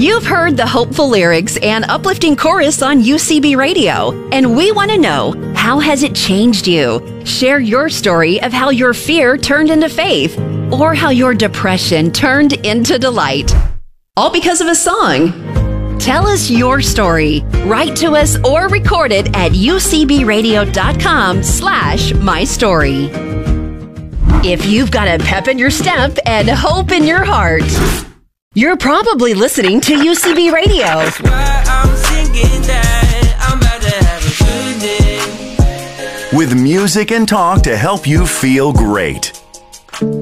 You've heard the hopeful lyrics and uplifting chorus on UCB Radio, and we want to know, how has it changed you? Share your story of how your fear turned into faith, or how your depression turned into delight. All because of a song. Tell us your story. Write to us or record it at ucbradio.com/mystory. If you've got a pep in your step and hope in your heart, you're probably listening to UCB Radio. That's why I'm singing that I'm about to have a good day. With music and talk to help you feel great.